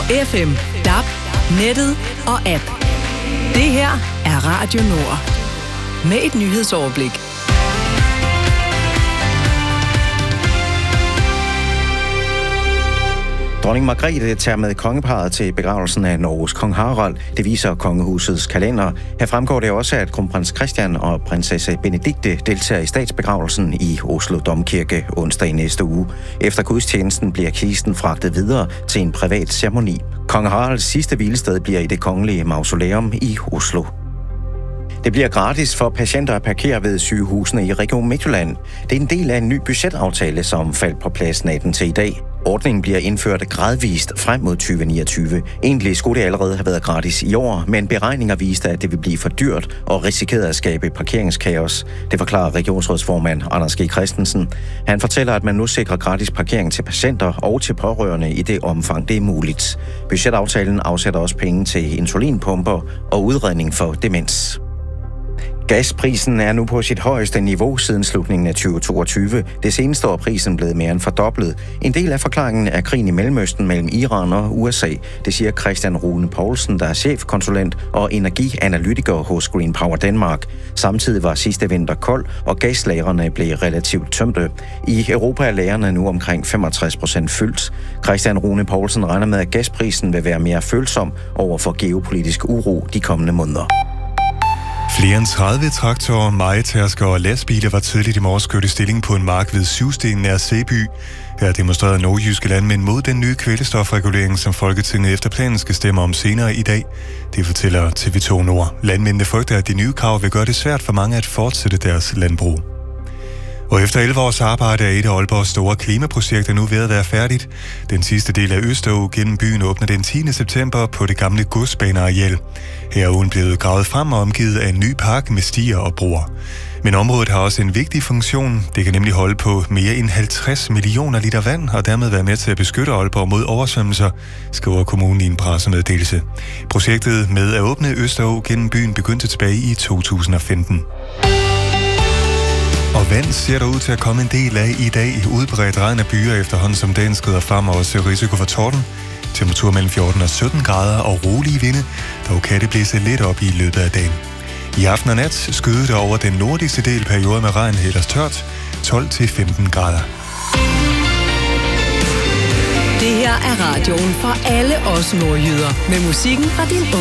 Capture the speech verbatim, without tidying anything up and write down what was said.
F M, D A B, nettet og app. Det her er Radio Nord. Med et nyhedsoverblik. Dronning Margrethe tager med kongeparret til begravelsen af Norges kong Harald. Det viser kongehusets kalender. Her fremgår det også, at kronprins Christian og prinsesse Benedikte deltager i statsbegravelsen i Oslo Domkirke onsdag i næste uge. Efter gudstjenesten bliver kisten fragtet videre til en privat ceremoni. Kong Haralds sidste hvilested bliver i det kongelige mausoleum i Oslo. Det bliver gratis for patienter at parkere ved sygehusene i Region Midtjylland. Det er en del af en ny budgetaftale, som faldt på plads natten til i dag. Ordningen bliver indført gradvist frem mod tyve niogtyve. Egentlig skulle det allerede have været gratis i år, men beregninger viste, at det vil blive for dyrt og risikerede at skabe parkeringskaos. Det forklarer regionsrådsformand Anders G. Christensen. Han fortæller, at man nu sikrer gratis parkering til patienter og til pårørende i det omfang, det er muligt. Budgetaftalen afsætter også penge til insulinpumper og udredning for demens. Gasprisen er nu på sit højeste niveau siden slutningen af tyve toogtyve. Det seneste år er prisen blevet mere end fordoblet. En del af forklaringen er krigen i Mellemøsten mellem Iran og U S A. Det siger Christian Rune Poulsen, der er chefkonsulent og energianalytiker hos Green Power Denmark. Samtidig var sidste vinter kold, og gaslagrene blev relativt tømte. I Europa er lagrene nu omkring femogtres procent fyldt. Christian Rune Poulsen regner med, at gasprisen vil være mere følsom over for geopolitisk uro de kommende måneder. Flere end tredive traktorer, mejetærsker og lastbiler var tidligt i morges kørt i stilling på en mark ved Syvsten nær Sæby. Her demonstrerede nordjyske landmænd mod den nye kvælstofregulering, som Folketinget efter planen skal stemme om senere i dag. Det fortæller T V to Nord. Landmændene frygter, at de nye krav vil gøre det svært for mange at fortsætte deres landbrug. Og efter elleve års arbejde er et af Aalborgs store klimaprojekter nu ved at være færdigt. Den sidste del af Østerå gennem byen åbner den tiende september på det gamle godsbaneareal. Her er ugen blevet gravet frem og omgivet af en ny park med stier og broer. Men området har også en vigtig funktion. Det kan nemlig holde på mere end halvtreds millioner liter vand og dermed være med til at beskytte Aalborg mod oversvømmelser, skriver kommunen i en pressemeddelelse. Projektet med at åbne Østerå gennem byen begyndte tilbage i to tusind og femten. Og vand ser der ud til at komme en del af i dag. Udbredt regn af byer efterhånden som dagen skrider frem, og også risiko for torden. Temperatur mellem fjorten og sytten grader og rolige vinde. Dog kan det blæse lidt op i løbet af dagen. I aften og nat skyder det over den nordligste del perioder med regn ellers tørt, tolv til femten grader. Det her er radioen for alle os nordjyder med musikken fra din